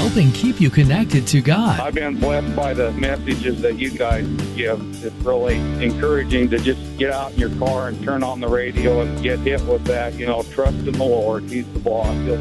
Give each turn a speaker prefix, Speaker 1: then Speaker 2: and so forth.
Speaker 1: helping keep you connected to God.
Speaker 2: I've been blessed by the messages that you guys give. It's really encouraging to just get out in your car and turn on the radio and get hit with that, trust in the Lord. He's the boss. He'll